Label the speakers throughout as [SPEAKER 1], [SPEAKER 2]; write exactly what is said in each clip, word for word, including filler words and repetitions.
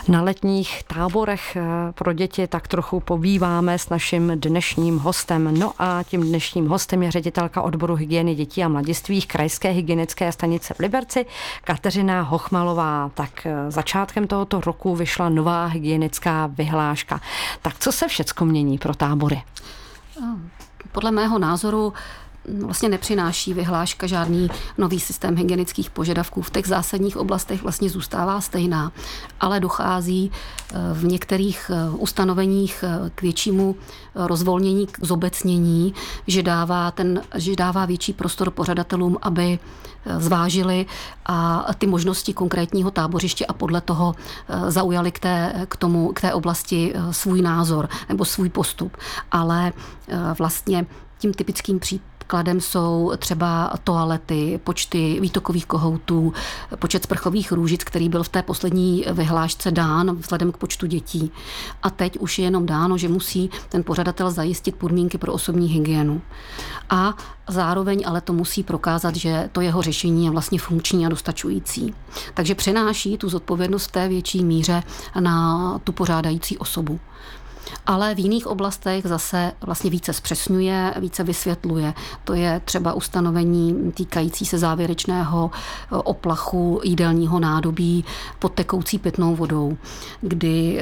[SPEAKER 1] Na letních táborech pro děti tak trochu pobýváme s naším dnešním hostem. No a tím dnešním hostem je ředitelka odboru hygieny dětí a mladistvých Krajské hygienické stanice v Liberci, Kateřina Hochmalová. Tak začátkem tohoto roku vyšla nová hygienická vyhláška. Tak co se všecko mění pro tábory?
[SPEAKER 2] Podle mého názoru vlastně nepřináší vyhláška žádný nový systém hygienických požadavků. V těch zásadních oblastech vlastně zůstává stejná, ale dochází v některých ustanoveních k většímu rozvolnění, k zobecnění, že dává, ten, že dává větší prostor pořadatelům, aby zvážili a ty možnosti konkrétního tábořiště a podle toho zaujali k té, k tomu, k té oblasti svůj názor nebo svůj postup. Ale vlastně tím typickým případem Kladem jsou třeba toalety, počty výtokových kohoutů, počet sprchových růžic, který byl v té poslední vyhlášce dán vzhledem k počtu dětí. A teď už je jenom dáno, že musí ten pořadatel zajistit podmínky pro osobní hygienu. A zároveň ale to musí prokázat, že to jeho řešení je vlastně funkční a dostačující. Takže přenáší tu zodpovědnost v té větší míře na tu pořádající osobu. Ale v jiných oblastech zase vlastně více zpřesňuje, více vysvětluje. To je třeba ustanovení týkající se závěrečného oplachu jídelního nádobí pod tekoucí pitnou vodou, kdy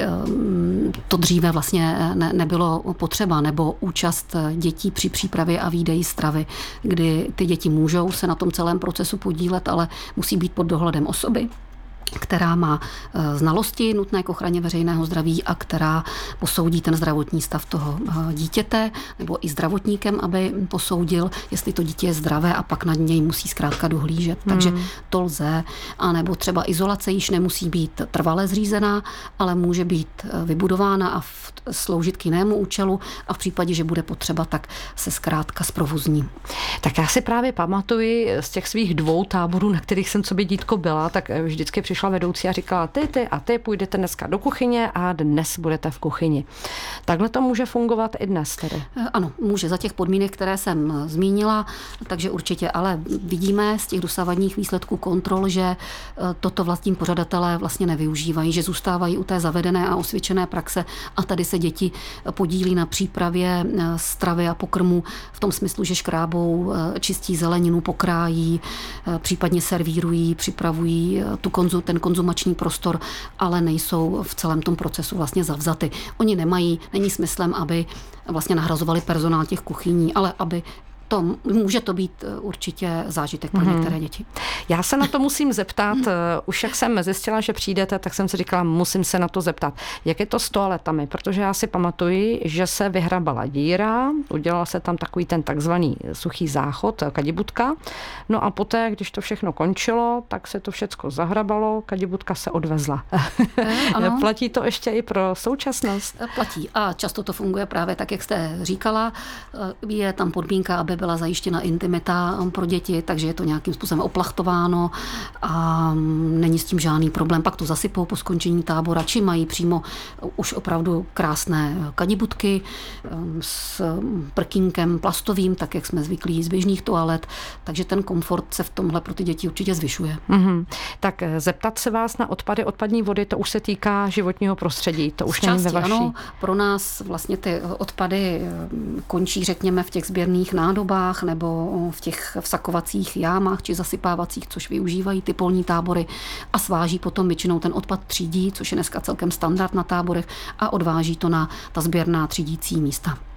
[SPEAKER 2] to dříve vlastně ne, nebylo potřeba, nebo účast dětí při přípravě a výdeji stravy, kdy ty děti můžou se na tom celém procesu podílet, ale musí být pod dohledem osoby, která má znalosti nutné k ochraně veřejného zdraví a která posoudí ten zdravotní stav toho dítěte, nebo i zdravotníkem, aby posoudil, jestli to dítě je zdravé a pak nad něj musí zkrátka dohlížet. Hmm. Takže to lze. A nebo třeba izolace již nemusí být trvale zřízená, ale může být vybudována a sloužit k jinému účelu a v případě, že bude potřeba, tak se zkrátka zprovozní.
[SPEAKER 1] Tak já si právě pamatuji z těch svých dvou táborů, na kterých jsem sobě dítko byla, tak vždycky přišla vedoucí a říkala, ty, ty a ty půjdete dneska do kuchyně a dnes budete v kuchyni. Takhle to může fungovat i dnes tedy?
[SPEAKER 2] Ano, může za těch podmínek, které jsem zmínila, takže určitě, ale vidíme z těch dosavadních výsledků kontrol, že toto vlastní pořadatelé vlastně nevyužívají, že zůstávají u té zavedené a osvědčené praxe a tady se děti podílí na přípravě stravy a pokrmu v tom smyslu, že škrábou, čistí zeleninu, pokrájí, případně servírují, připravují tu konzu, ten konzumační prostor, ale nejsou v celém tom procesu vlastně zavzaty. Oni nemají, není smyslem, aby vlastně nahrazovali personál těch kuchyní, ale aby to, může to být určitě zážitek pro některé děti.
[SPEAKER 1] Já se na to musím zeptat. Už jak jsem zjistila, že přijdete, tak jsem si říkala, musím se na to zeptat. Jak je to s toaletami? Protože já si pamatuji, že se vyhrabala díra, udělal se tam takový ten takzvaný suchý záchod, kadibutka. No a poté, když to všechno končilo, tak se to všecko zahrabalo, kadibutka se odvezla. Ano. Platí to ještě i pro současnost?
[SPEAKER 2] Platí a často to funguje právě tak, jak jste říkala. Je tam podmínka, aby byla zajištěna intimita pro děti, takže je to nějakým způsobem oplachtováno a není s tím žádný problém. Pak to zasypou po skončení tábora, či mají přímo už opravdu krásné kadibutky s prkínkem plastovým, tak jak jsme zvyklí z běžných toalet, takže ten komfort se v tomhle pro ty děti určitě zvyšuje.
[SPEAKER 1] Mm-hmm. Tak zeptat se vás na odpady odpadní vody, to už se týká životního prostředí, to už není ve vaší.
[SPEAKER 2] Ano, pro nás vlastně ty odpady končí, řekněme, v těch sběrných nádobách nebo v těch vsakovacích jámách či zasypávacích, což využívají ty polní tábory a sváží potom většinou ten odpad třídí, což je dneska celkem standard na táborech a odváží to na ta sběrná třídící místa.